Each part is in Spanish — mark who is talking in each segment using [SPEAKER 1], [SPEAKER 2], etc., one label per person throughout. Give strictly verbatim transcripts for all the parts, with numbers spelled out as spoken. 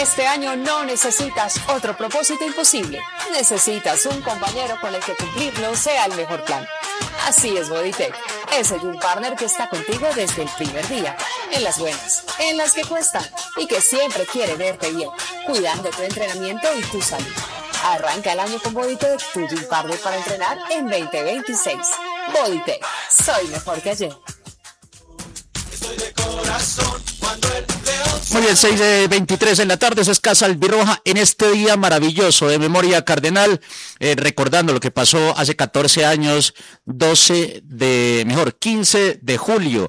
[SPEAKER 1] Este año no necesitas otro propósito imposible. Necesitas un compañero con el que cumplirlo sea el mejor plan. Así es Bodytech, ese gym partner que está contigo desde el primer día, en las buenas, en las que cuestan y que siempre quiere verte bien, cuidando tu entrenamiento y tu salud. Arranca el año con Bodytech, tu gym partner para entrenar en veinte veintiséis. Bodytech, soy mejor que ayer.
[SPEAKER 2] Estoy de corazón cuando el león...
[SPEAKER 3] Muy bien, seis de veintitrés en la tarde, es Casa Albirroja en este día maravilloso de memoria cardenal, eh, recordando lo que pasó hace catorce años, doce de, mejor, quince de julio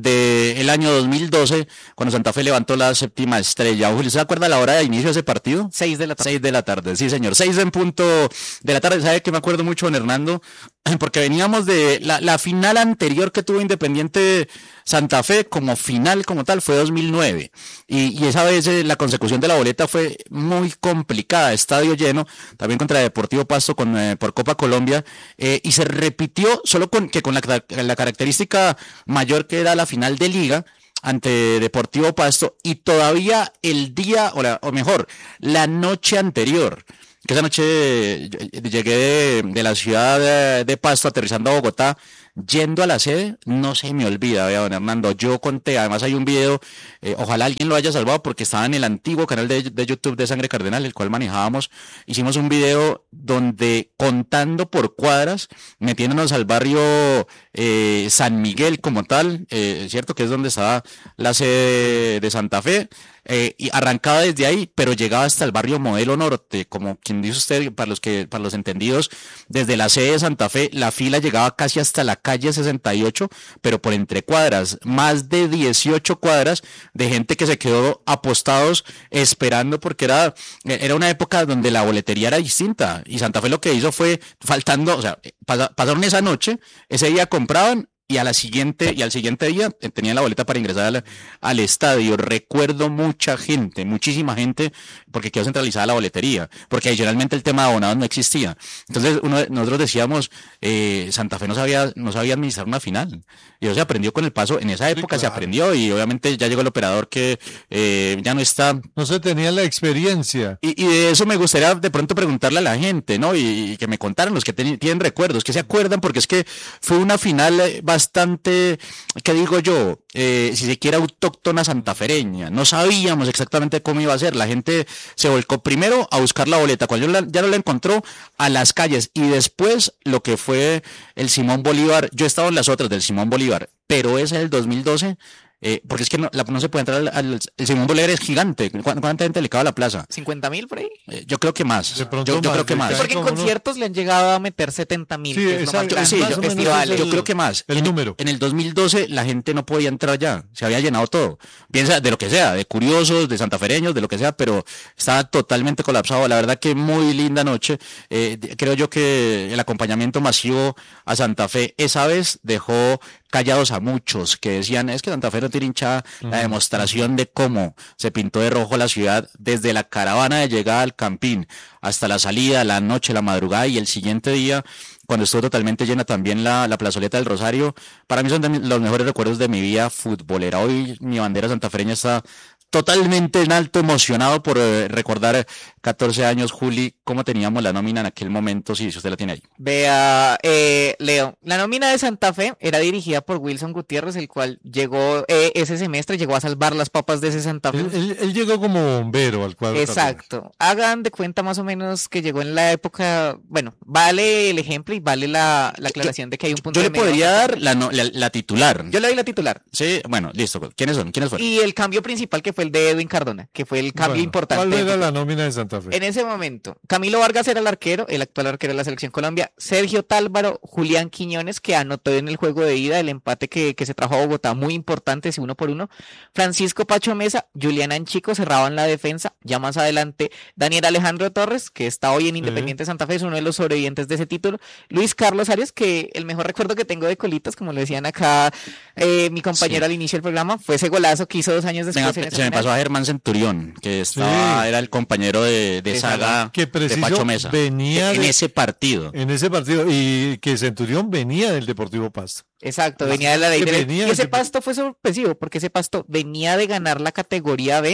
[SPEAKER 3] del año dos mil doce, cuando Santa Fe levantó la séptima estrella. Julio, ¿se acuerda la hora de inicio de ese partido?
[SPEAKER 4] Seis de la tarde.
[SPEAKER 3] Seis de la tarde, sí señor, seis en punto de la tarde. ¿Sabe que me acuerdo mucho, don Hernando? Porque veníamos de la, la final anterior que tuvo Independiente Santa Fe como final como tal fue dos mil nueve y, y esa vez eh, la consecución de la boleta fue muy complicada, estadio lleno, también contra Deportivo Pasto con, eh, por Copa Colombia, eh, y se repitió solo con que con la, la característica mayor que era la final de Liga ante Deportivo Pasto, y todavía el día, o, la, o mejor, la noche anterior, que esa noche llegué de, de la ciudad de, de Pasto aterrizando a Bogotá, yendo a la sede, no se me olvida, vea, don Hernando, yo conté, además hay un video, eh, ojalá alguien lo haya salvado porque estaba en el antiguo canal de, de YouTube de Sangre Cardenal, el cual manejábamos, hicimos un video donde contando por cuadras, metiéndonos al barrio eh, San Miguel como tal, eh, cierto que es donde estaba la sede de Santa Fe, eh, y arrancaba desde ahí, pero llegaba hasta el barrio Modelo Norte, como quien dice usted, para los que, para los entendidos, desde la sede de Santa Fe, la fila llegaba casi hasta la calle sesenta y ocho, pero por entre cuadras, más de dieciocho cuadras de gente que se quedó apostados esperando, porque era, era una época donde la boletería era distinta, y Santa Fe lo que hizo fue, faltando, o sea, pasaron esa noche, ese día compraban, y a la siguiente y al siguiente día tenían la boleta para ingresar al, al estadio. Recuerdo mucha gente, muchísima gente, porque quedó centralizada la boletería, porque adicionalmente el tema de abonados no existía. Entonces uno, nosotros decíamos, eh, Santa Fe no sabía, no sabía administrar una final, y eso se aprendió con el paso, en esa época sí, claro. Se aprendió, y obviamente ya llegó el operador que eh, ya no está.
[SPEAKER 5] No se tenía la experiencia.
[SPEAKER 3] Y, y de eso me gustaría de pronto preguntarle a la gente, ¿no? Y, y que me contaran los que ten, tienen recuerdos, que se acuerdan, porque es que fue una final bastante bastante, ¿qué digo yo? Eh, si se quiere autóctona santafereña. No sabíamos exactamente cómo iba a ser. La gente se volcó primero a buscar la boleta. Cuando la, ya no la encontró, a las calles. Y después lo que fue el Simón Bolívar. Yo he estado en las otras del Simón Bolívar, pero ese del dos mil doce... Eh, porque es que no, la, no se puede entrar al, al el Simón Bolívar es gigante. ¿Cuánta, cuánta gente le cabe a la plaza?
[SPEAKER 4] ¿cincuenta mil por ahí?
[SPEAKER 3] Eh, yo creo que más. Yo,
[SPEAKER 5] más,
[SPEAKER 3] yo creo que más.
[SPEAKER 4] Porque en conciertos no... le han llegado a meter setenta mil.
[SPEAKER 5] Sí,
[SPEAKER 4] que es
[SPEAKER 5] exacto,
[SPEAKER 4] lo más grande.
[SPEAKER 3] Sí, yo, festival, el, yo creo que más.
[SPEAKER 5] El
[SPEAKER 3] en,
[SPEAKER 5] número.
[SPEAKER 3] En el dos mil doce la gente no podía entrar ya. Se había llenado todo. Piensa de lo que sea, de curiosos, de santafereños, de lo que sea, pero estaba totalmente colapsado. La verdad que muy linda noche. Eh, creo yo que el acompañamiento masivo a Santa Fe esa vez dejó callados a muchos que decían, es que Santa Fe no tiene hinchada. Uh-huh. La demostración de cómo se pintó de rojo la ciudad desde la caravana de llegada al Campín hasta la salida, la noche, la madrugada y el siguiente día, cuando estuvo totalmente llena también la, la plazoleta del Rosario. Para mí son de los mejores recuerdos de mi vida futbolera. Hoy mi bandera santafereña está totalmente en alto, emocionado por eh, recordar catorce años, Juli, cómo teníamos la nómina en aquel momento, si sí, usted la tiene ahí.
[SPEAKER 4] Vea, eh, Leo, la nómina de Santa Fe era dirigida por Wilson Gutiérrez, el cual llegó eh, ese semestre, llegó a salvar las papas de ese Santa Fe.
[SPEAKER 5] Él, él, él llegó como bombero al cuadro.
[SPEAKER 4] Exacto. También. Hagan de cuenta más o menos que llegó en la época, bueno, vale el ejemplo y vale la, la aclaración
[SPEAKER 3] yo,
[SPEAKER 4] de que hay un punto
[SPEAKER 3] Yo
[SPEAKER 4] de
[SPEAKER 3] le podría dar la, no, la, la titular.
[SPEAKER 4] Yo le doy la titular.
[SPEAKER 3] Sí, bueno, listo. ¿Quiénes son? ¿Quiénes fueron?
[SPEAKER 4] Y el cambio principal que fue el de Edwin Cardona, que fue el cambio bueno, importante.
[SPEAKER 5] ¿Cuál era la nómina de Santa Fe?
[SPEAKER 4] En ese momento, Camilo Vargas era el arquero, el actual arquero de la Selección Colombia, Sergio Tálvaro, Julián Quiñones, que anotó en el juego de ida el empate que, que se trajo a Bogotá, muy importante, ese uno por uno, Francisco Pacho Mesa, Julián Anchico cerraban la defensa, ya más adelante Daniel Alejandro Torres, que está hoy en Independiente sí. Santa Fe, es uno de los sobrevivientes de ese título, Luis Carlos Arias, que el mejor recuerdo que tengo de Colitas, como lo decían acá eh, mi compañero sí. al inicio del programa, fue ese golazo que hizo dos años después.
[SPEAKER 3] Venga,
[SPEAKER 4] en
[SPEAKER 3] se me pasó a Germán Centurión, que estaba, sí. era el compañero de, de saga
[SPEAKER 5] que
[SPEAKER 3] de Pacho Mesa
[SPEAKER 5] venía
[SPEAKER 3] en
[SPEAKER 5] de,
[SPEAKER 3] ese partido.
[SPEAKER 5] En ese partido, y que Centurión venía del Deportivo Pasto.
[SPEAKER 4] Exacto, venía de la ley de... Y ese Pasto fue sorpresivo, porque ese Pasto venía de ganar la categoría B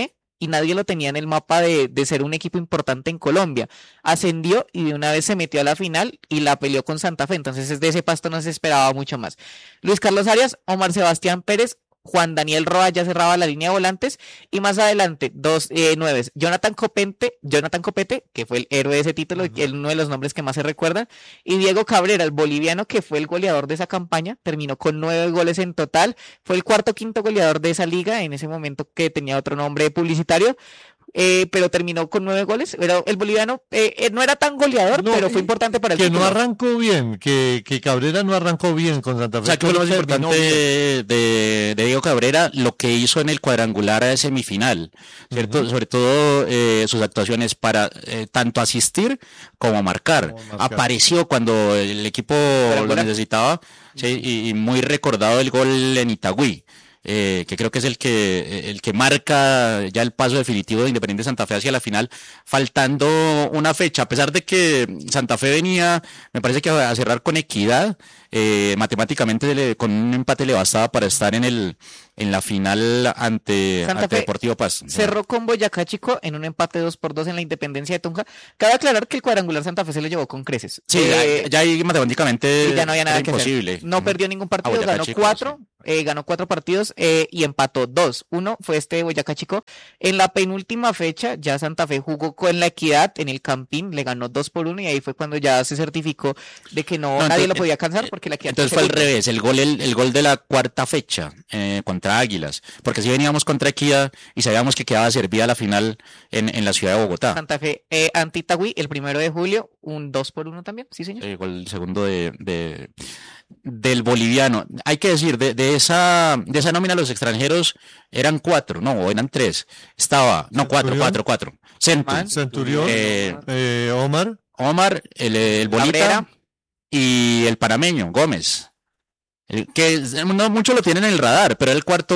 [SPEAKER 4] y nadie lo tenía en el mapa de, de ser un equipo importante en Colombia. Ascendió y de una vez se metió a la final y la peleó con Santa Fe, entonces de ese Pasto no se esperaba mucho más. Luis Carlos Arias, Omar Sebastián Pérez, Juan Daniel Roa ya cerraba la línea de volantes y más adelante dos eh, nueves, Jonathan Copete, Jonathan Copete, que fue el héroe de ese título, uh-huh. el, uno de los nombres que más se recuerdan, y Diego Cabrera, el boliviano que fue el goleador de esa campaña, terminó con nueve goles en total, fue el cuarto quinto goleador de esa liga, en ese momento que tenía otro nombre publicitario. Eh, pero terminó con nueve goles. Pero el boliviano eh, eh, no era tan goleador, no, pero fue importante para el
[SPEAKER 5] que
[SPEAKER 4] título.
[SPEAKER 5] no arrancó bien, que, que Cabrera no arrancó bien con Santa Fe.
[SPEAKER 3] O sea, que fue lo más importante de, de Diego Cabrera, lo que hizo en el cuadrangular de semifinal, ¿cierto? Uh-huh. Sobre todo eh, sus actuaciones para eh, tanto asistir como marcar. como marcar. Apareció cuando el equipo lo necesitaba, sí, y, y muy recordado el gol en Itagüí. Eh, que creo que es el que el que marca ya el paso definitivo de Independiente Santa Fe hacia la final, faltando una fecha, a pesar de que Santa Fe venía, me parece que a cerrar con Equidad, eh, matemáticamente le, con un empate le bastaba para estar en el en la final ante, ante Deportivo Pasto.
[SPEAKER 4] Cerró con Boyacá Chico en un empate dos por dos en la Independencia de Tunja. Cabe aclarar que el cuadrangular Santa Fe se lo llevó con creces.
[SPEAKER 3] Sí, eh, ya, ya ahí matemáticamente
[SPEAKER 4] ya no había nada
[SPEAKER 3] era
[SPEAKER 4] que
[SPEAKER 3] imposible.
[SPEAKER 4] Hacer. No perdió ningún partido, ganó Chico, cuatro, sí. eh, ganó cuatro partidos eh, y empató dos. Uno fue este de Boyacá Chico. En la penúltima fecha ya Santa Fe jugó con la Equidad en el Campín, le ganó dos por uno y ahí fue cuando ya se certificó de que no, no nadie entonces, lo podía alcanzar porque la Equidad.
[SPEAKER 3] Entonces fue al revés, el gol, el, el gol de la cuarta fecha eh, contra Águilas, porque si veníamos contra Equidad y sabíamos que quedaba servida la final en, en la ciudad de Bogotá.
[SPEAKER 4] Santa Fe, eh, ante Itagüí, el primero de julio, un dos por uno también, sí señor.
[SPEAKER 3] El gol segundo de, de del boliviano. Hay que decir, de, de esa de esa nómina los extranjeros eran cuatro, no, o eran tres. Estaba, no, cuatro, cuatro, cuatro. Centurión,
[SPEAKER 5] Centurión eh, eh, Omar.
[SPEAKER 3] Omar, el, el Bolita
[SPEAKER 4] Cabrera.
[SPEAKER 3] Y el panameño, Gómez. Que no muchos lo tienen en el radar, pero era el cuarto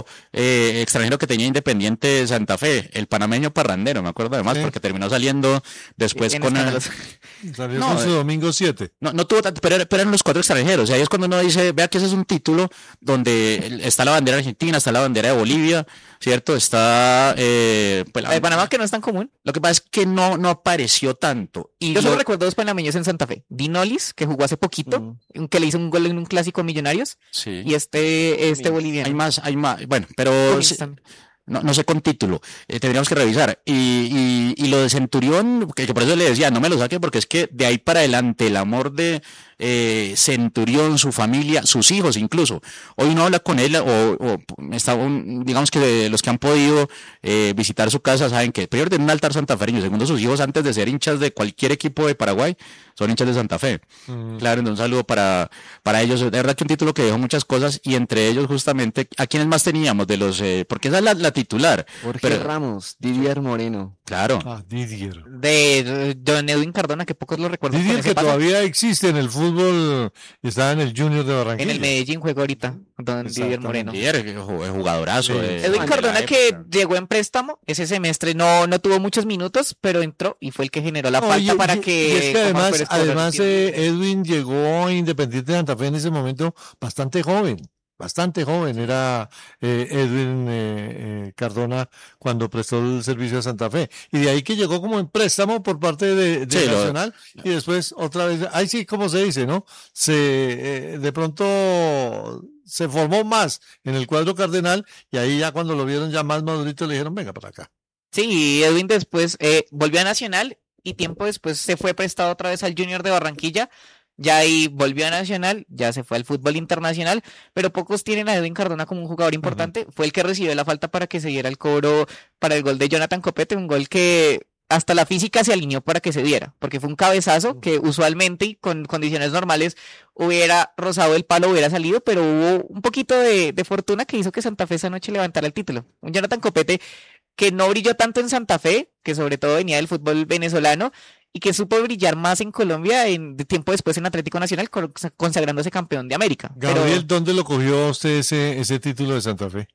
[SPEAKER 3] eh, extranjero que tenía Independiente Santa Fe, el panameño Parrandero, me acuerdo además, sí. porque terminó saliendo después
[SPEAKER 4] en
[SPEAKER 3] con el...
[SPEAKER 5] Salió no, con su domingo siete.
[SPEAKER 3] No, no tuvo tanto, pero, pero eran los cuatro extranjeros. Y ahí es cuando uno dice, vea que ese es un título donde está la bandera argentina, está la bandera de Bolivia, ¿cierto? Está... Eh,
[SPEAKER 4] pues la de Panamá, que no es tan común.
[SPEAKER 3] Lo que pasa es que no, no apareció tanto. Y
[SPEAKER 4] Yo
[SPEAKER 3] lo...
[SPEAKER 4] solo recuerdo dos panameños en Santa Fe. Dinolis, que jugó hace poquito, mm. que le hizo un gol en un clásico a Millonarios.
[SPEAKER 3] Sí.
[SPEAKER 4] Y este, este boliviano.
[SPEAKER 3] Hay más, hay más. Bueno, pero... No, no sé con título, eh, tendríamos que revisar. Y, y, y lo de Centurión, que, que por eso le decía, no me lo saque, porque es que de ahí para adelante el amor de eh, Centurión, su familia, sus hijos incluso. Hoy uno habla con él, o, o está un, digamos que de los que han podido eh, visitar su casa saben que primero tiene un altar santafereño, segundo sus hijos antes de ser hinchas de cualquier equipo de Paraguay, son hinchas de Santa Fe. Mm. Claro, entonces un saludo para, para ellos. De verdad que un título que dejó muchas cosas y entre ellos justamente, ¿a quiénes más teníamos? De los, eh, porque esa es la, la titular.
[SPEAKER 6] Jorge
[SPEAKER 3] pero,
[SPEAKER 6] Ramos, Didier Moreno.
[SPEAKER 3] Claro.
[SPEAKER 5] Ah, Didier.
[SPEAKER 4] De Don Edwin Cardona, que pocos lo recuerdan.
[SPEAKER 5] Didier que paso. Todavía existe en el fútbol, está en el Junior de Barranquilla.
[SPEAKER 4] En el Medellín juega ahorita, Don Didier Moreno.
[SPEAKER 3] Didier, jugadorazo. Sí.
[SPEAKER 4] De... Edwin Cardona que llegó en préstamo, ese semestre no, no tuvo muchos minutos, pero entró y fue el que generó la falta
[SPEAKER 5] Oye,
[SPEAKER 4] para
[SPEAKER 5] y,
[SPEAKER 4] que...
[SPEAKER 5] Y es que además, además eh, Edwin llegó a Independiente de Santa Fe en ese momento bastante joven. Bastante joven era eh, Edwin eh, eh, Cardona cuando prestó el servicio a Santa Fe. Y de ahí que llegó como en préstamo por parte de, de sí, Nacional lo... y después otra vez, ahí sí, como se dice, ¿no? Se eh, de pronto se formó más en el cuadro cardenal y ahí ya cuando lo vieron ya más madurito le dijeron, venga para acá.
[SPEAKER 4] Sí, Edwin después eh, volvió a Nacional y tiempo después se fue prestado otra vez al Junior de Barranquilla. Ya ahí volvió a Nacional, ya se fue al fútbol internacional, pero pocos tienen a Edwin Cardona como un jugador importante. Uh-huh. Fue el que recibió la falta para que se diera el cobro para el gol de Jonathan Copete, un gol que hasta la física se alineó para que se diera, porque fue un cabezazo que usualmente y con condiciones normales hubiera rozado el palo, hubiera salido, pero hubo un poquito de, de fortuna que hizo que Santa Fe esa noche levantara el título. Un Jonathan Copete que no brilló tanto en Santa Fe, que sobre todo venía del fútbol venezolano, y que supo brillar más en Colombia en de tiempo después en Atlético Nacional, consagrándose campeón de América.
[SPEAKER 5] Gabriel,
[SPEAKER 4] Pero...
[SPEAKER 5] ¿dónde lo cogió usted ese, ese título de Santa Fe?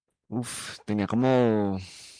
[SPEAKER 6] Uf, tenía como...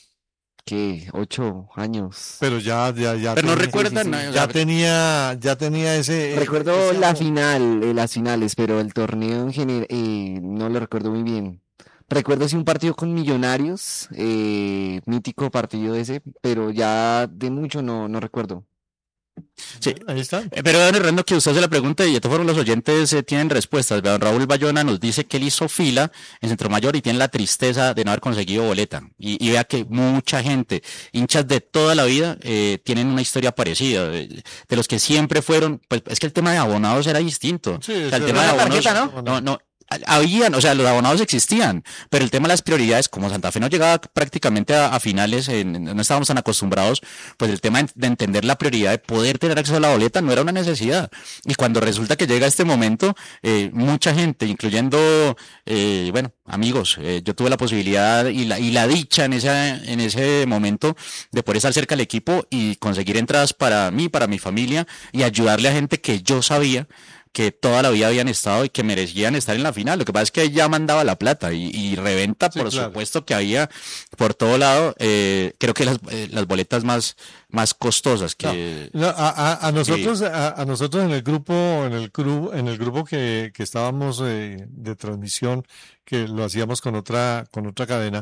[SPEAKER 6] ¿Qué? Ocho años.
[SPEAKER 5] Pero ya, ya, ya.
[SPEAKER 3] Pero no
[SPEAKER 5] tenía,
[SPEAKER 3] recuerdan.
[SPEAKER 5] sí, sí, sí.
[SPEAKER 3] No,
[SPEAKER 5] ya tenía, ya tenía ese.
[SPEAKER 6] Recuerdo
[SPEAKER 5] ese
[SPEAKER 6] la
[SPEAKER 5] amor.
[SPEAKER 6] final, eh, las finales, pero el torneo en general eh, no lo recuerdo muy bien. Recuerdo sí un partido con Millonarios, eh, mítico partido ese, pero ya de mucho no, no recuerdo.
[SPEAKER 3] Sí.
[SPEAKER 5] Ahí está.
[SPEAKER 3] Eh, Pero don Hernando, que usted se la pregunta y de todas formas los oyentes eh, tienen respuestas. Vea, don Raúl Bayona nos dice que él hizo fila en Centro Mayor y tiene la tristeza de no haber conseguido boleta. Y, y vea que mucha gente, hinchas de toda la vida, eh, tienen una historia parecida. De, de los que siempre fueron, pues es que el tema de abonados era distinto.
[SPEAKER 5] Sí,
[SPEAKER 3] O sea, el
[SPEAKER 5] eso
[SPEAKER 3] tema de
[SPEAKER 5] era
[SPEAKER 3] abonados,
[SPEAKER 4] tarjeta,
[SPEAKER 3] no, no, habían, o sea, los abonados existían, pero el tema de las prioridades, como Santa Fe no llegaba prácticamente a, a finales, en- no estábamos tan acostumbrados, pues el tema de, de entender la prioridad de poder tener acceso a la boleta no era una necesidad. Y cuando resulta que llega este momento, eh, mucha gente, incluyendo, eh, bueno, amigos, eh, yo tuve la posibilidad y la, y la dicha en ese, en ese momento de poder estar cerca del equipo y conseguir entradas para mí, para mi familia y ayudarle a gente que yo sabía que toda la vida habían estado y que merecían estar en la final. Lo que pasa es que ya mandaba la plata y, y reventa,
[SPEAKER 5] Sí,
[SPEAKER 3] por
[SPEAKER 5] claro.
[SPEAKER 3] supuesto que había por todo lado. Eh, creo que las, eh, las boletas más, más costosas que...
[SPEAKER 5] No, a, a- a nosotros, a, a nosotros en el grupo, en el grupo, en el grupo que, que estábamos eh, de transmisión, que lo hacíamos con otra, con otra cadena,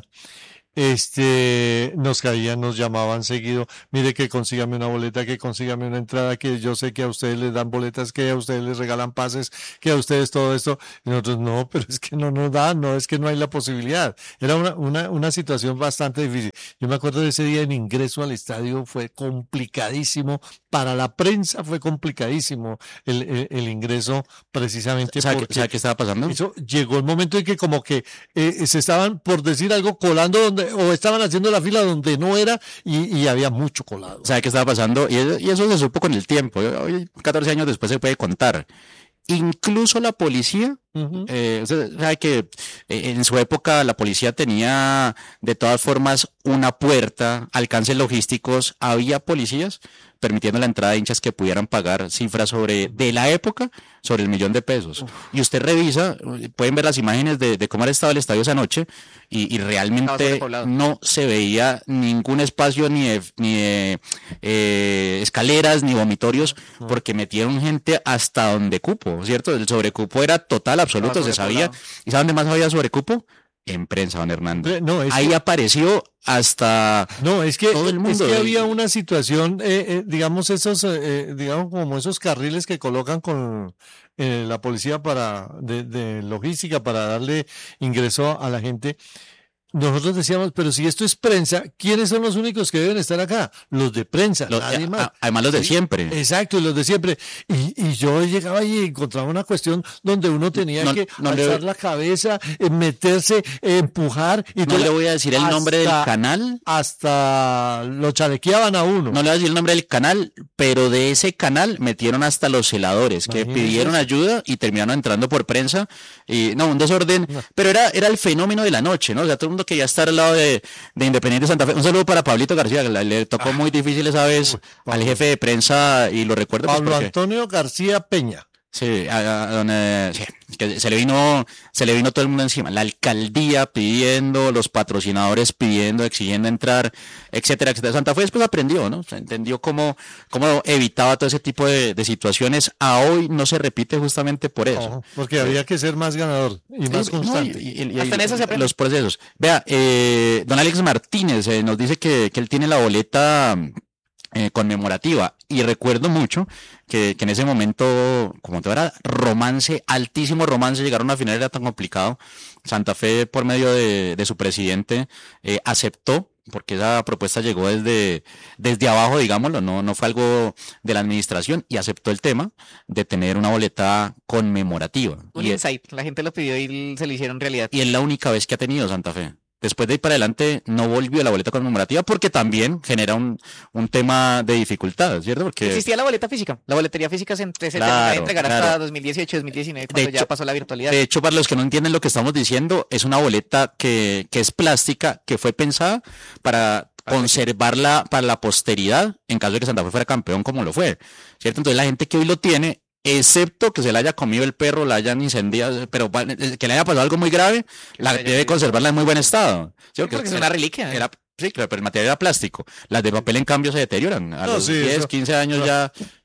[SPEAKER 5] este, nos caían, nos llamaban seguido, mire que consígame una boleta, que consígame una entrada, que yo sé que a ustedes les dan boletas, que a ustedes les regalan pases, que a ustedes todo esto, y nosotros no, pero es que no nos dan, no, es que no hay la posibilidad. Era una, una, una situación bastante difícil. Yo me acuerdo de ese día en ingreso al estadio, fue complicadísimo, para la prensa fue complicadísimo el, el, el ingreso precisamente
[SPEAKER 3] ¿Sabe, qué-
[SPEAKER 5] porque
[SPEAKER 3] sabe qué estaba pasando?
[SPEAKER 5] eso llegó el momento en que como que eh, se estaban, por decir algo, colando donde, o estaban haciendo la fila donde no era y, y había mucho colado.
[SPEAKER 3] ¿Sabe qué estaba pasando? Y eso, y eso se supo con el tiempo. Hoy, catorce años después se puede contar. Incluso la policía,
[SPEAKER 5] Ujú.
[SPEAKER 3] eh, usted sabe que eh, en su época la policía tenía de todas formas una puerta, alcances logísticos, había policías permitiendo la entrada de hinchas que pudieran pagar cifras sobre, de la época, sobre el millón de pesos. Y usted revisa, eh, pueden ver las imágenes de, de cómo era estado el estadio esa noche y, y
[SPEAKER 4] Estaba
[SPEAKER 3] realmente
[SPEAKER 4] sobrepoblado.
[SPEAKER 3] no se veía ningún espacio ni de, ni de eh, escaleras ni vomitorios porque metieron gente hasta donde cupo, ¿cierto? El sobrecupo era total, absoluto,
[SPEAKER 4] Estaba
[SPEAKER 3] se sabía.
[SPEAKER 4] sobrepoblado.
[SPEAKER 3] ¿Y sabe dónde más había sobrecupo? En prensa, don Hernando.
[SPEAKER 5] Eh, No, es
[SPEAKER 3] Ahí
[SPEAKER 5] que,
[SPEAKER 3] apareció hasta...
[SPEAKER 5] no, es que,
[SPEAKER 3] todo el
[SPEAKER 5] es
[SPEAKER 3] mundo,
[SPEAKER 5] que
[SPEAKER 3] eh.
[SPEAKER 5] había una situación, eh, eh, digamos, esos, eh, eh, digamos, como esos carriles que colocan con eh, la policía para, de, de logística para darle ingreso a la gente. Nosotros decíamos, pero si esto es prensa, ¿quiénes son los únicos que deben estar acá? Los de prensa,
[SPEAKER 3] Los-
[SPEAKER 5] nadie
[SPEAKER 3] a-
[SPEAKER 5] más.
[SPEAKER 3] a- además los de
[SPEAKER 5] Sí,
[SPEAKER 3] siempre.
[SPEAKER 5] Exacto, los de siempre. Y, y yo llegaba y encontraba una cuestión donde uno tenía
[SPEAKER 3] No-
[SPEAKER 5] que
[SPEAKER 3] no le-
[SPEAKER 5] alzar la cabeza, eh, meterse, eh, empujar. Y
[SPEAKER 3] No
[SPEAKER 5] todo-
[SPEAKER 3] le voy a decir el nombre del
[SPEAKER 5] hasta-
[SPEAKER 3] canal,
[SPEAKER 5] Hasta lo chalequeaban a uno.
[SPEAKER 3] no le voy a decir el nombre del canal, pero de ese canal metieron hasta los celadores que
[SPEAKER 5] Imagínese
[SPEAKER 3] pidieron
[SPEAKER 5] eso.
[SPEAKER 3] ayuda y terminaron entrando por prensa. Y no, un desorden, pero era, era el fenómeno de la noche, ¿no? O sea, todo el mundo quería estar al lado de, de Independiente Santa Fe. Un saludo para Pablito García, que le, le tocó muy difícil esa vez
[SPEAKER 5] uy,
[SPEAKER 3] al
[SPEAKER 5] Pablo.
[SPEAKER 3] jefe de prensa y lo recuerdo pues,
[SPEAKER 5] Pablo
[SPEAKER 3] porque...
[SPEAKER 5] Antonio García Peña.
[SPEAKER 3] Sí, a, a don, eh, sí, que se le vino, se le vino todo el mundo encima. La alcaldía pidiendo, los patrocinadores pidiendo, exigiendo entrar, etcétera, etcétera. Santa Fe después aprendió, ¿no? Se entendió cómo, cómo evitaba todo ese tipo de, de situaciones. A hoy no se repite justamente por eso.
[SPEAKER 5] Ojo, porque había que ser más ganador y más
[SPEAKER 3] Sí, no,
[SPEAKER 5] constante.
[SPEAKER 3] y- y- y-
[SPEAKER 4] Hasta en eso se aprende.
[SPEAKER 3] los procesos. Vea, eh, don Alex Martínez eh, nos dice que, que él tiene la boleta eh, conmemorativa y recuerdo mucho que, que en ese momento, como todo era romance, altísimo romance, llegar a una final era tan complicado. Santa Fe, por medio de, de su presidente, eh, aceptó, porque esa propuesta llegó desde, desde abajo, digámoslo, no, no fue algo de la administración, y aceptó el tema de tener una boleta conmemorativa.
[SPEAKER 4] Un
[SPEAKER 3] Y es-
[SPEAKER 4] insight. La gente lo pidió y se le hicieron realidad.
[SPEAKER 3] y es la única vez que ha tenido Santa Fe. Después de ahí para adelante no volvió a la boleta conmemorativa porque también genera un, un tema de dificultad, ¿cierto? Porque
[SPEAKER 4] Existía la boleta física. La boletería física se, entre- se
[SPEAKER 3] Claro,
[SPEAKER 4] terminó de entregar hasta
[SPEAKER 3] claro.
[SPEAKER 4] dos mil dieciocho, dos mil diecinueve, cuando
[SPEAKER 3] hecho-
[SPEAKER 4] ya pasó la virtualidad.
[SPEAKER 3] de hecho, para los que no entienden lo que estamos diciendo, es una boleta que, que es plástica, que fue pensada para conservarla para la posteridad en caso de que Santa Fe fuera campeón como lo fue, ¿cierto? Entonces la gente que hoy lo tiene, excepto que se le haya comido el perro, la hayan incendiado, pero va- que le haya pasado algo muy grave, la
[SPEAKER 4] se haya
[SPEAKER 3] debe
[SPEAKER 4] caído.
[SPEAKER 3] conservarla en muy buen estado. ¿Sí?
[SPEAKER 4] Porque es una reliquia. ¿eh?
[SPEAKER 3] Era, sí, claro, pero el material era plástico. Las de papel, en cambio, se deterioran. A
[SPEAKER 5] No,
[SPEAKER 3] los
[SPEAKER 5] sí,
[SPEAKER 3] diez,
[SPEAKER 5] eso-
[SPEAKER 3] quince años
[SPEAKER 5] no.
[SPEAKER 3] ya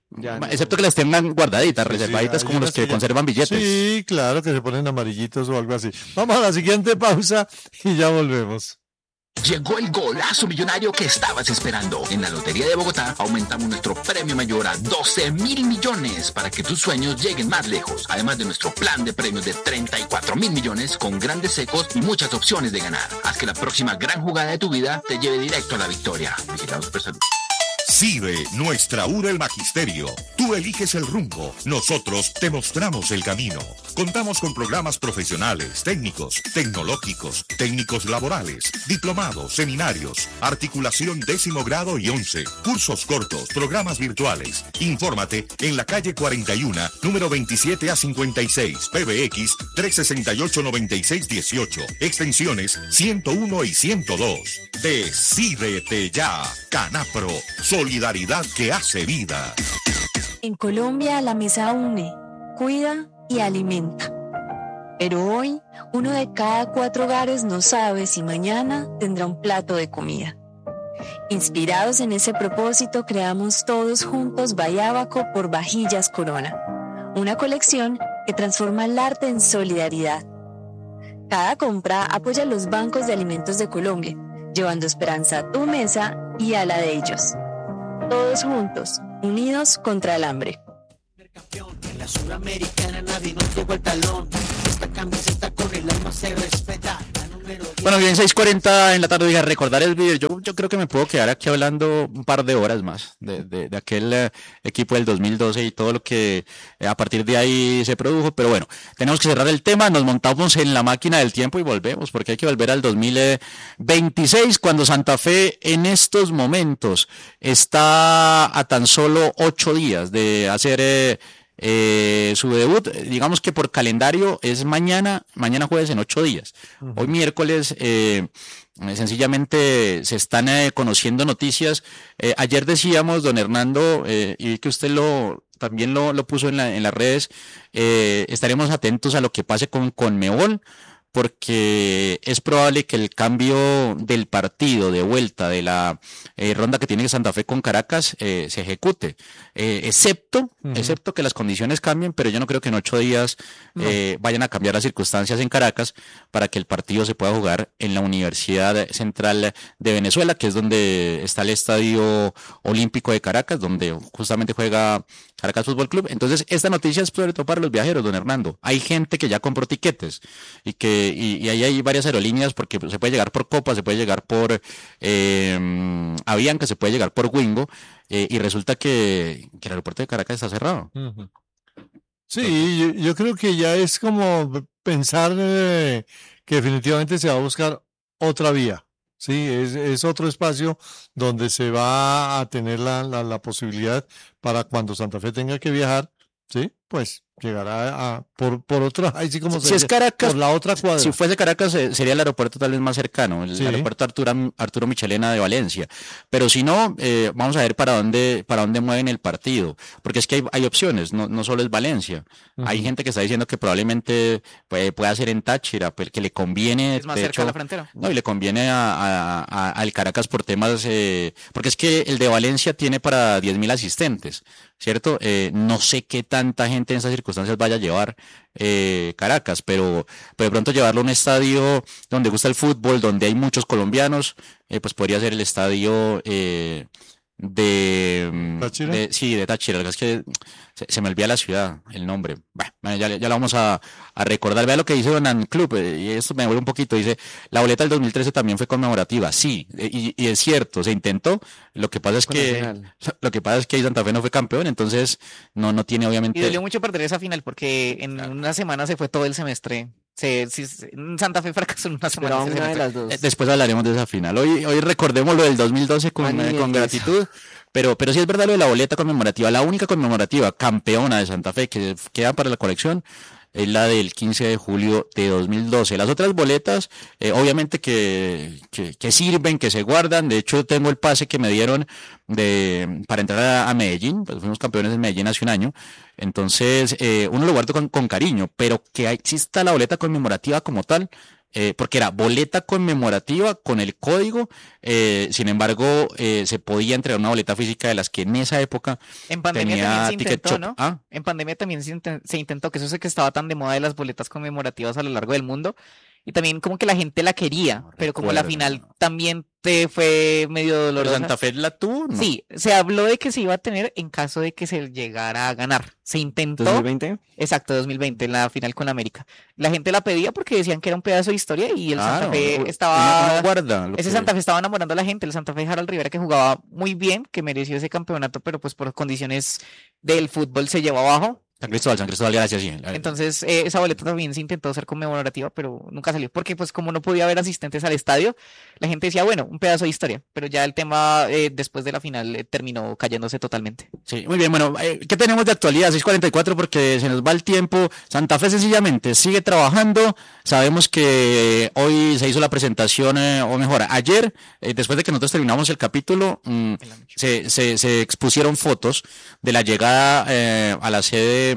[SPEAKER 6] Ya no.
[SPEAKER 3] Excepto que las tengan guardaditas,
[SPEAKER 5] Sí, sí,
[SPEAKER 3] reservaditas,
[SPEAKER 5] hay
[SPEAKER 3] como los
[SPEAKER 5] unas
[SPEAKER 3] que
[SPEAKER 5] que ya-
[SPEAKER 3] conservan billetes.
[SPEAKER 5] Sí, claro, que se ponen amarillitos o algo así. Vamos a la siguiente pausa y ya volvemos.
[SPEAKER 7] Llegó el golazo millonario que estabas esperando. En la Lotería de Bogotá aumentamos nuestro premio mayor a doce mil millones para que tus sueños lleguen más lejos. Además de nuestro plan de premios de treinta y cuatro mil millones con grandes secos y muchas opciones de ganar. Haz que la próxima gran jugada de tu vida te lleve directo a la victoria. Vigilados por salud.
[SPEAKER 8] CIDE, nuestra U R el Magisterio. Tú eliges el rumbo, nosotros te mostramos el camino. Contamos con programas profesionales, técnicos, tecnológicos, técnicos laborales, diplomados, seminarios, articulación décimo grado y once, cursos cortos, programas virtuales. Infórmate en la calle cuarenta y uno, número veintisiete a cincuenta y seis, P B X trescientos sesenta y ocho, noventa y seis dieciocho, extensiones ciento uno y ciento dos. Decídete ya, Canapro. Solidaridad que hace vida.
[SPEAKER 9] En Colombia la mesa une, cuida y alimenta. Pero hoy, uno de cada cuatro hogares no sabe si mañana tendrá un plato de comida. Inspirados en ese propósito, creamos todos juntos Bayábaco por Vajillas Corona, una colección que transforma el arte en solidaridad. Cada compra apoya a los bancos de alimentos de Colombia, llevando esperanza a tu mesa y a la de ellos. Todos juntos, unidos contra el hambre.
[SPEAKER 2] En la suramericana nadie nos llegó el talón. Esta camiseta con el alma se respeta. La número diez.
[SPEAKER 3] Bueno, bien, seis cuarenta en la tarde, oiga, recordar el video. Yo, yo creo que me puedo quedar aquí hablando un par de horas más de, de, de aquel eh, equipo del dos mil doce y todo lo que eh, a partir de ahí se produjo. Pero bueno, tenemos que cerrar el tema, nos montamos en la máquina del tiempo y volvemos, porque hay que volver al dos mil veintiséis, cuando Santa Fe en estos momentos está a tan solo ocho días de hacer eh, eh, su debut. Digamos que por calendario es mañana, mañana jueves en ocho días. Uh-huh. Hoy miércoles eh, sencillamente se están eh, conociendo noticias. Eh, ayer decíamos, don Hernando, eh, y que usted lo también lo, lo puso en, la, en las redes, eh, estaremos atentos a lo que pase con Conmebol, porque es probable que el cambio del partido de vuelta de la eh, ronda que tiene Santa Fe con Caracas eh, se ejecute, eh, excepto, uh-huh. excepto que las condiciones cambien, pero yo no creo que en ocho días eh, no. vayan a cambiar las circunstancias en Caracas para que el partido se pueda jugar en la Universidad Central de Venezuela, que es donde está el Estadio Olímpico de Caracas, donde justamente juega Caracas Fútbol Club. Entonces, esta noticia es sobre todo para los viajeros, don Hernando. Hay gente que ya compró tiquetes y que y, y ahí hay varias aerolíneas, porque se puede llegar por Copa, se puede llegar por eh, Avianca, se puede llegar por Wingo, eh, y resulta que, que el aeropuerto de Caracas está cerrado.
[SPEAKER 5] Uh-huh. Sí, yo, yo creo que ya es como pensar eh, que definitivamente se va a buscar otra vía. Sí, es, es otro espacio donde se va a tener la, la, la posibilidad para cuando Santa Fe tenga que viajar, sí, pues llegará a por por otra, ahí sí como
[SPEAKER 3] si
[SPEAKER 5] se
[SPEAKER 3] es Caracas,
[SPEAKER 5] por la otra cuadra.
[SPEAKER 3] Si fuese Caracas eh, sería el aeropuerto tal vez más cercano, el
[SPEAKER 5] sí.
[SPEAKER 3] aeropuerto Arturo, Arturo Michelena de Valencia. Pero si no, eh, vamos a ver para dónde para dónde mueven el partido, porque es que hay, hay opciones, no no solo es Valencia. Uh-huh. Hay gente que está diciendo que probablemente puede, pueda ser en Táchira, que le conviene,
[SPEAKER 4] es más
[SPEAKER 3] de
[SPEAKER 4] cerca
[SPEAKER 3] hecho,
[SPEAKER 4] de la frontera.
[SPEAKER 3] No, y le conviene a, a, a, al Caracas por temas, eh, porque es que el de Valencia tiene para diez mil asistentes, ¿cierto? Eh, no sé qué tanta gente en esas circunstancias vaya a llevar eh, Caracas, pero, pero de pronto llevarlo a un estadio donde gusta el fútbol, donde hay muchos colombianos, eh, pues podría ser el estadio eh, de,
[SPEAKER 5] ¿Táchira?
[SPEAKER 3] de sí, de Táchira. Es que se, se me olvida la ciudad, el nombre. Bueno, ya, ya lo vamos a, a recordar. Vea lo que dice Don Club, eh, y esto me devuelve un poquito. Dice, la boleta del dos mil trece también fue conmemorativa. Sí, y, y es cierto, se intentó. Lo que pasa es que lo que pasa es que ahí Santa Fe no fue campeón, entonces no, no tiene obviamente.
[SPEAKER 4] Y dolió mucho perder esa final porque en claro. una semana se fue todo el semestre. Se, si, Santa Fe fracasó en una semana.
[SPEAKER 6] Una de las dos.
[SPEAKER 3] Después hablaremos de esa final. Hoy, hoy recordemos lo del dos mil doce con, eh, con gratitud. Pero, pero sí es verdad lo de la boleta conmemorativa. La única conmemorativa campeona de Santa Fe que queda para la colección es la del quince de julio de dos mil doce. Las otras boletas, eh, obviamente que, que, que sirven, que se guardan. De hecho, tengo el pase que me dieron de para entrar a, a Medellín. Pues fuimos campeones en Medellín hace un año. Entonces, eh, uno lo guarda con, con cariño, pero que exista la boleta conmemorativa como tal, eh, porque era boleta conmemorativa con el código, eh, sin embargo, eh, se podía entregar una boleta física de las que en esa época
[SPEAKER 4] En pandemia
[SPEAKER 3] tenía
[SPEAKER 4] también se
[SPEAKER 3] Ticket
[SPEAKER 4] intentó,
[SPEAKER 3] Shop.
[SPEAKER 4] ¿no?
[SPEAKER 3] ¿Ah?
[SPEAKER 4] En pandemia también se, inten- se intentó, que eso es que estaba tan de moda de las boletas conmemorativas a lo largo del mundo. Y también como que la gente la quería,
[SPEAKER 3] No
[SPEAKER 4] pero como la
[SPEAKER 3] recuerdo,
[SPEAKER 4] final
[SPEAKER 3] no.
[SPEAKER 4] también te fue medio
[SPEAKER 3] ¿Pero
[SPEAKER 4] dolorosa.
[SPEAKER 3] Santa Fe la tuvo? No.
[SPEAKER 4] Sí, se habló de que se iba a tener en caso de que se llegara a ganar. Se intentó,
[SPEAKER 6] ¿dos mil veinte?
[SPEAKER 4] exacto, dos mil veinte, en la final con América. La gente la pedía porque decían que era un pedazo de historia y el Santa
[SPEAKER 3] Claro,
[SPEAKER 4] Fe
[SPEAKER 3] uno-
[SPEAKER 4] estaba...
[SPEAKER 3] uno guarda lo
[SPEAKER 4] Ese
[SPEAKER 3] que-
[SPEAKER 4] Santa Fe estaba enamorando a la gente, el Santa Fe de Harold Rivera que jugaba muy bien, que mereció ese campeonato, pero pues por condiciones del fútbol se llevó abajo.
[SPEAKER 3] San Cristóbal, San Cristóbal, gracias, sí.
[SPEAKER 4] Entonces eh, esa boleta también se intentó hacer conmemorativa, pero nunca salió, porque pues como no podía haber asistentes al estadio, la gente decía, bueno, un pedazo de historia, pero ya el tema eh, después de la final eh, terminó cayéndose totalmente.
[SPEAKER 3] Sí, muy bien, bueno, eh, ¿qué tenemos de actualidad? seis cuarenta y cuatro porque se nos va el tiempo. Santa Fe sencillamente sigue trabajando. Sabemos que hoy se hizo la presentación, eh, o mejor, ayer, eh, después de que nosotros terminamos el capítulo, mm, se, se, se expusieron fotos de la llegada eh, a la sede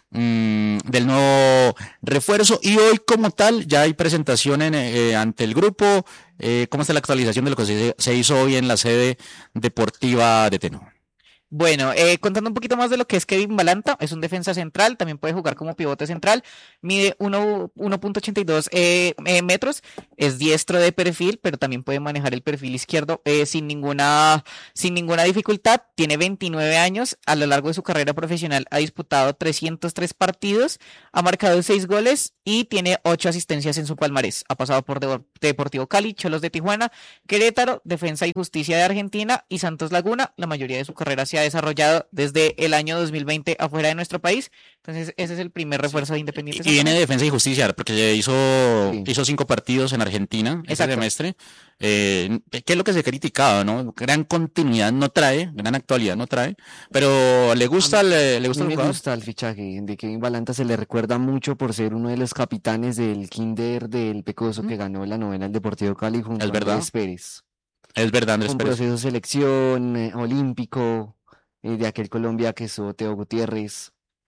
[SPEAKER 3] mm, del nuevo refuerzo y hoy como tal ya hay presentación en, eh, ante el grupo. Eh, ¿cómo está la actualización de lo que se, se hizo hoy en la sede deportiva de Teno?
[SPEAKER 4] Bueno, eh, contando un poquito más de lo que es Kevin Balanta, es un defensa central, también puede jugar como pivote central, mide uno punto ochenta y dos eh, eh, metros, es diestro de perfil, pero también puede manejar el perfil izquierdo eh, sin ninguna, sin ninguna dificultad, tiene veintinueve años, a lo largo de su carrera profesional ha disputado trescientos tres partidos, ha marcado seis goles y tiene ocho asistencias en su palmarés, ha pasado por Depor- Deportivo Cali, Cholos de Tijuana, Querétaro, Defensa y Justicia de Argentina y Santos Laguna, la mayoría de su carrera se ha desarrollado desde el año dos mil veinte afuera de nuestro país. Entonces, ese es el primer refuerzo de Independiente
[SPEAKER 3] Y
[SPEAKER 4] Santa
[SPEAKER 3] viene
[SPEAKER 4] Fe.
[SPEAKER 3] de Defensa y Justicia, porque hizo,
[SPEAKER 6] Sí.
[SPEAKER 3] hizo cinco partidos en Argentina ese
[SPEAKER 4] Exacto.
[SPEAKER 3] semestre. Eh, ¿qué es lo que se criticaba, no? Gran continuidad no trae, gran actualidad no trae, pero le gusta, le, le
[SPEAKER 6] A
[SPEAKER 3] gusta
[SPEAKER 6] mí
[SPEAKER 3] el
[SPEAKER 6] me
[SPEAKER 3] jugador.
[SPEAKER 6] gusta el fichaje de Kevin Balanta, se le recuerda mucho por ser uno de los capitanes del Kinder del Pecoso que ganó la novena al Deportivo Cali junto
[SPEAKER 3] Es
[SPEAKER 6] a
[SPEAKER 3] verdad.
[SPEAKER 6] Andrés Pérez.
[SPEAKER 3] Es verdad, Andrés
[SPEAKER 6] Con
[SPEAKER 3] Pérez.
[SPEAKER 6] proceso de selección, eh, olímpico, eh, de aquel Colombia que es Teo Gutiérrez.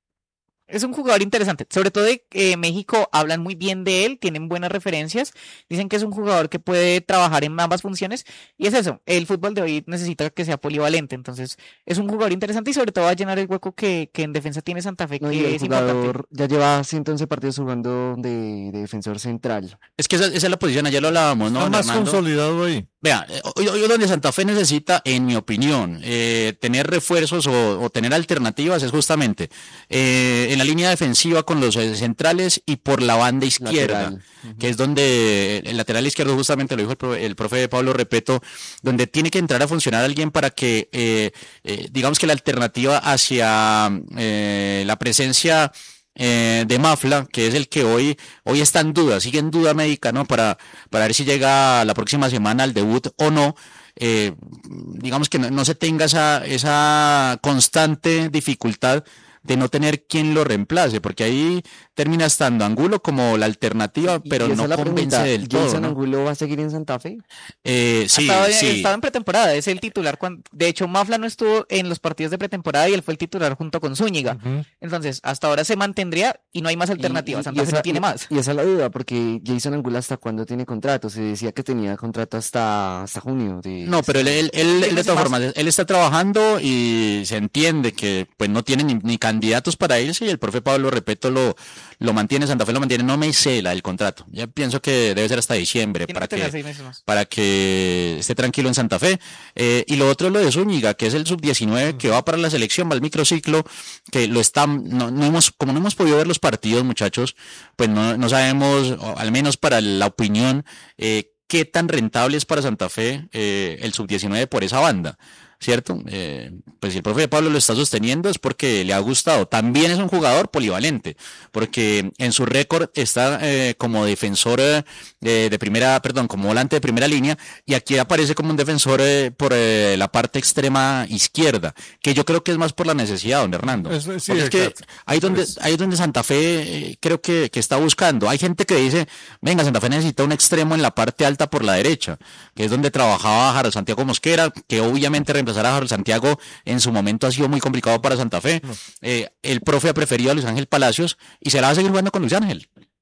[SPEAKER 4] Es un jugador interesante, sobre todo de eh, México hablan muy bien de él, tienen buenas referencias, dicen que es un jugador que puede trabajar en ambas funciones y es eso, el fútbol de hoy necesita que sea polivalente, entonces es un jugador interesante y sobre todo va a llenar el hueco que, que en defensa tiene Santa Fe,
[SPEAKER 6] No, y
[SPEAKER 4] que
[SPEAKER 6] el
[SPEAKER 4] es importante.
[SPEAKER 6] jugador ya lleva ciento once partidos jugando de, de defensor central.
[SPEAKER 3] Es que esa, esa es la posición, ayer lo hablábamos, ¿no,
[SPEAKER 5] Está más
[SPEAKER 3] Hernando?
[SPEAKER 5] consolidado ahí.
[SPEAKER 3] Vea, eh, hoy, hoy donde Santa Fe necesita, en mi opinión, eh, tener refuerzos o, o tener alternativas es justamente eh, en la línea defensiva con los eh, centrales y por la banda izquierda,
[SPEAKER 6] Lateral.
[SPEAKER 3] que es donde el lateral izquierdo, justamente lo dijo el, pro- el profe Pablo Repeto, donde tiene que entrar a funcionar alguien para que, eh, eh, digamos que la alternativa hacia eh, la presencia eh, de Mafla, que es el que hoy, hoy está en duda, sigue en duda médica, ¿no? Para, para ver si llega la próxima semana al debut o no. Eh, digamos que no, no se tenga esa, esa constante dificultad de no tener quien lo reemplace, porque ahí termina estando Angulo como la alternativa,
[SPEAKER 6] Y-
[SPEAKER 3] pero
[SPEAKER 6] y esa
[SPEAKER 3] no
[SPEAKER 6] es la
[SPEAKER 3] convence
[SPEAKER 6] pregunta,
[SPEAKER 3] del todo,
[SPEAKER 6] ¿Jason
[SPEAKER 3] ¿no?
[SPEAKER 6] Angulo va a seguir en Santa Fe?
[SPEAKER 3] Eh, sí,
[SPEAKER 4] Estaba,
[SPEAKER 3] sí.
[SPEAKER 4] estaba en pretemporada, es el titular. Cuando, de hecho, Mafla no estuvo en los partidos de pretemporada y él fue el titular junto con Zúñiga.
[SPEAKER 5] Ujú.
[SPEAKER 4] Entonces, hasta ahora se mantendría y no hay más alternativas.
[SPEAKER 6] Y- y-
[SPEAKER 4] Santa
[SPEAKER 6] y
[SPEAKER 4] Fe
[SPEAKER 6] esa-
[SPEAKER 4] no tiene
[SPEAKER 6] y-
[SPEAKER 4] más.
[SPEAKER 6] Y esa es la duda, porque Jason Angulo hasta cuándo tiene contrato. Se decía que tenía contrato hasta, hasta junio. De,
[SPEAKER 3] No, pero él, él, él- él de
[SPEAKER 4] meses
[SPEAKER 3] todas
[SPEAKER 4] más.
[SPEAKER 3] formas, él está trabajando y se entiende que pues no tiene ni, ni candidatos para irse y el profe Pablo Repeto lo, lo mantiene, Santa Fe lo mantiene, no me sé la del contrato. Ya pienso que debe ser hasta diciembre
[SPEAKER 4] Tiene
[SPEAKER 3] para
[SPEAKER 4] que tener
[SPEAKER 3] que,
[SPEAKER 4] seis meses más.
[SPEAKER 3] para que esté tranquilo en Santa Fe. Eh, y lo otro es lo de Zúñiga, que es el sub diecinueve que va para la selección, va al microciclo, que lo está, no, no hemos, como no hemos podido ver los partidos, muchachos, pues no, no sabemos, o al menos para la opinión, eh, qué tan rentable es para Santa Fe eh, el sub diecinueve por esa banda. ¿Cierto? Eh, pues si el profe Pablo lo está sosteniendo es porque le ha gustado. También es un jugador polivalente, porque en su récord está eh, como defensor eh, de primera, perdón, como volante de primera línea, y aquí aparece como un defensor eh, por eh, la parte extrema izquierda, que yo creo que es más por la necesidad, don Hernando.
[SPEAKER 5] Es- sí,
[SPEAKER 3] Porque es que
[SPEAKER 5] exacto.
[SPEAKER 3] ahí donde,
[SPEAKER 5] Pues-
[SPEAKER 3] ahí es donde Santa Fe eh, creo que, que está buscando. Hay gente que dice, venga, Santa Fe necesita un extremo en la parte alta por la derecha, que es donde trabajaba Harold Santiago Mosquera, que obviamente reemplazar a Harold Santiago en su momento ha sido muy complicado para Santa Fe. Eh, el profe ha preferido a Luis Ángel Palacios y se la va a seguir jugando con Luis Ángel.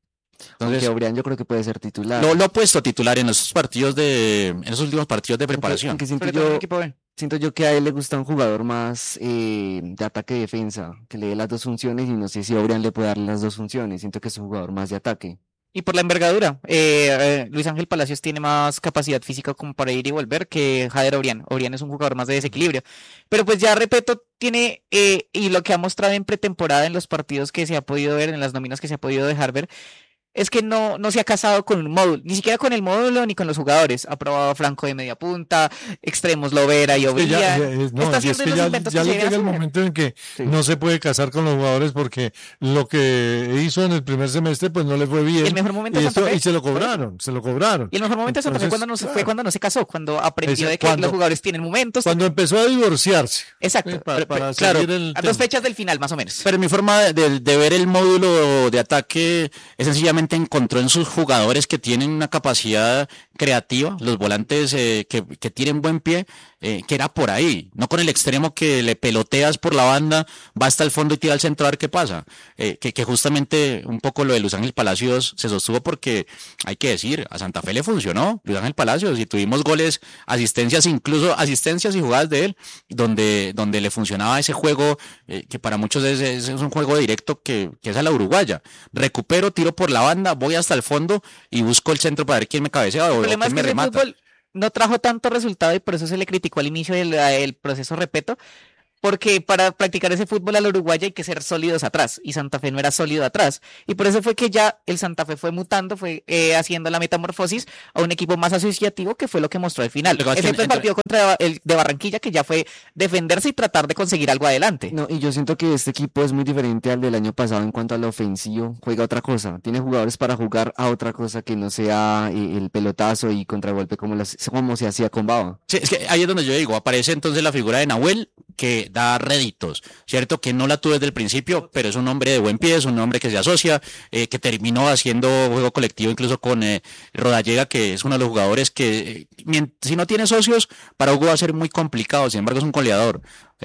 [SPEAKER 6] Aunque
[SPEAKER 3] Entonces,
[SPEAKER 6] Obrián yo creo que puede ser titular.
[SPEAKER 3] lo, lo he puesto titular en esos partidos de, en esos últimos partidos de
[SPEAKER 6] Aunque-
[SPEAKER 3] preparación.
[SPEAKER 6] aunque siento
[SPEAKER 4] Sobre todo en el
[SPEAKER 6] yo,
[SPEAKER 4] equipo B.
[SPEAKER 6] siento yo que a él le gusta un jugador más eh, de ataque-defensa, que le dé las dos funciones, y no sé si Obrián le puede dar las dos funciones. Siento que es un jugador más de ataque.
[SPEAKER 4] Y por la envergadura, eh, eh, Luis Ángel Palacios tiene más capacidad física como para ir y volver que Jader Obrián. Obrián es un jugador más de desequilibrio. Pero pues ya repito, tiene, eh, y lo que ha mostrado en pretemporada en los partidos que se ha podido ver, en las nóminas que se ha podido dejar ver, es que no, no se ha casado con un módulo, ni siquiera con el módulo ni con los jugadores. Ha probado flanco de media punta, extremos Lovera y
[SPEAKER 5] Es que ya,
[SPEAKER 4] Obrián.
[SPEAKER 5] ya- es- no,
[SPEAKER 4] Está
[SPEAKER 5] y es
[SPEAKER 4] haciendo
[SPEAKER 5] que
[SPEAKER 4] los
[SPEAKER 5] ya,
[SPEAKER 4] inventos
[SPEAKER 5] ya
[SPEAKER 4] que
[SPEAKER 5] le
[SPEAKER 4] se deben
[SPEAKER 5] llega el
[SPEAKER 4] hacer.
[SPEAKER 5] momento en que
[SPEAKER 6] Sí.
[SPEAKER 5] no se puede casar con los jugadores, porque lo que hizo en el primer semestre pues no le fue bien.
[SPEAKER 4] Y el mejor momento
[SPEAKER 5] y,
[SPEAKER 4] de Santa
[SPEAKER 5] esto-
[SPEAKER 4] Fe,
[SPEAKER 5] y se lo
[SPEAKER 4] por eso.
[SPEAKER 5] cobraron, se lo cobraron.
[SPEAKER 4] Y el mejor momento de Santa Fe
[SPEAKER 5] Entonces,
[SPEAKER 4] cuando no se, fue
[SPEAKER 5] claro.
[SPEAKER 4] cuando no se casó, cuando aprendió
[SPEAKER 5] Ese-
[SPEAKER 4] de que
[SPEAKER 5] cuando-
[SPEAKER 4] los jugadores tienen momentos.
[SPEAKER 5] Cuando empezó a divorciarse.
[SPEAKER 4] Exacto.
[SPEAKER 5] eh, pa-
[SPEAKER 3] Pero-
[SPEAKER 5] para
[SPEAKER 3] pero- claro,
[SPEAKER 5] seguir el
[SPEAKER 4] A dos
[SPEAKER 5] tema.
[SPEAKER 4] fechas del final, más o menos.
[SPEAKER 3] Pero mi forma de, de- de ver el módulo de ataque es sencillamente encontró en sus jugadores que tienen una capacidad creativa, los volantes eh, que, que tienen buen pie, eh, que era por ahí, no con el extremo que le peloteas por la banda, va hasta el fondo y tira al centro a ver qué pasa. Eh, que, que justamente un poco lo de Luis Ángel Palacios se sostuvo porque, hay que decir, a Santa Fe le funcionó Luis Ángel Palacios y tuvimos goles, asistencias, incluso asistencias y jugadas de él, donde, donde le funcionaba ese juego, eh, que para muchos es, es- es un juego directo que, que es a la uruguaya. Recupero, tiro por la banda, voy hasta el fondo y busco el centro para ver quién me cabecea o,
[SPEAKER 4] El
[SPEAKER 3] o
[SPEAKER 4] problema
[SPEAKER 3] quién
[SPEAKER 4] es que
[SPEAKER 3] me
[SPEAKER 4] ese
[SPEAKER 3] remata.
[SPEAKER 4] fútbol no trajo tanto resultado y por eso se le criticó al inicio del el proceso, repito, porque para practicar ese fútbol al uruguaya hay que ser sólidos atrás y Santa Fe no era sólido atrás y por eso fue que ya el Santa Fe fue mutando, fue eh, haciendo la metamorfosis a un equipo más asociativo, que fue lo que mostró al final,
[SPEAKER 3] Lo que pasa es que
[SPEAKER 4] excepto el
[SPEAKER 3] entre-
[SPEAKER 4] partido contra el de Barranquilla, que ya fue defenderse y tratar de conseguir algo adelante.
[SPEAKER 6] No, y yo siento que este equipo es muy diferente al del año pasado en cuanto a lo ofensivo. Juega otra cosa. Tiene jugadores para jugar a otra cosa que no sea eh, el pelotazo y contragolpe como, las, como se hacía con Baba.
[SPEAKER 3] Sí, es que ahí es donde yo digo, aparece entonces la figura de Nahuel, que da réditos, ¿cierto? Que no la tuve desde el principio, pero es un hombre de buen pie, es un hombre que se asocia, eh, que terminó haciendo juego colectivo incluso con eh, Rodallega, que es uno de los jugadores que, eh, mien- si no tiene socios, para Hugo va a ser muy complicado, sin embargo es un goleador.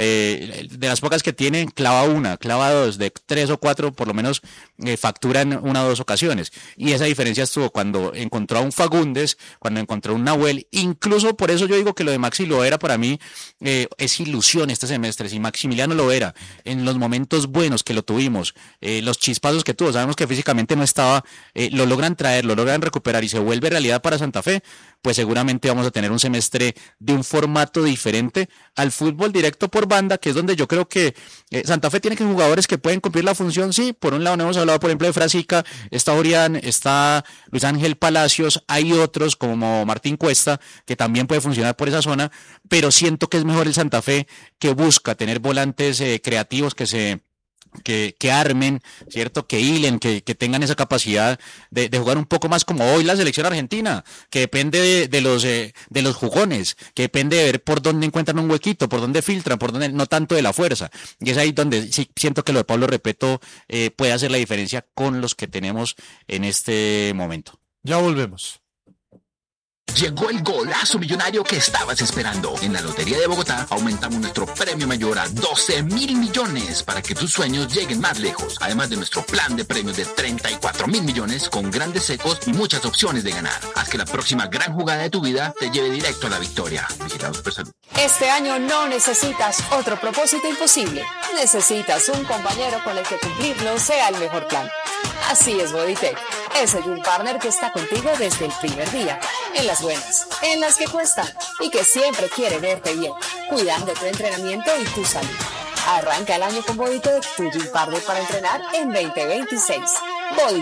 [SPEAKER 3] Eh, de las pocas que tiene, clava una, clava dos, de tres o cuatro, por lo menos eh, factura en una o dos ocasiones. Y esa diferencia estuvo cuando encontró a un Fagundes, cuando encontró a un Nahuel, incluso por eso yo digo que lo de Maxi Loera para mí eh, es ilusión este semestre. Si Maximiliano Loera, en los momentos buenos que lo tuvimos, eh, los chispazos que tuvo, sabemos que físicamente no estaba, eh, lo logran traer, lo logran recuperar y se vuelve realidad para Santa Fe, pues seguramente vamos a tener un semestre de un formato diferente al fútbol directo por banda, que es donde yo creo que eh, Santa Fe tiene que jugadores que pueden cumplir la función. Sí, por un lado no hemos hablado, por ejemplo, de Frasica, está Orián, está Luis Ángel Palacios, hay otros como Martín Cuesta, que también puede funcionar por esa zona, pero siento que es mejor el Santa Fe, que busca tener volantes eh, creativos que se... Que, que armen, ¿cierto? Que hilen, que, que tengan esa capacidad de, de jugar un poco más como hoy la selección argentina, que depende de, de los eh, de los jugones, que depende de ver por dónde encuentran un huequito, por dónde filtran, por dónde, no tanto de la fuerza. Y es ahí donde sí siento que lo de Pablo Repeto eh, puede hacer la diferencia con los que tenemos en este momento.
[SPEAKER 5] Ya volvemos.
[SPEAKER 7] Llegó el golazo millonario que estabas esperando. En la Lotería de Bogotá aumentamos nuestro premio mayor a doce mil millones para que tus sueños lleguen más lejos. Además de nuestro plan de premios de treinta y cuatro mil millones con grandes secos y muchas opciones de ganar. Haz que la próxima gran jugada de tu vida te lleve directo a la victoria. Vigilados por Salud.
[SPEAKER 1] Este año no necesitas otro propósito imposible. Necesitas un compañero con el que cumplirlo sea el mejor plan. Así es Bodytech, ese Gym Partner que está contigo desde el primer día. En las buenas, en las que cuestan y que siempre quiere verte bien, cuidando tu entrenamiento y tu salud. Arranca el año con Bodytech, tu Gym Partner para entrenar en veinte veintiséis. Bodytech.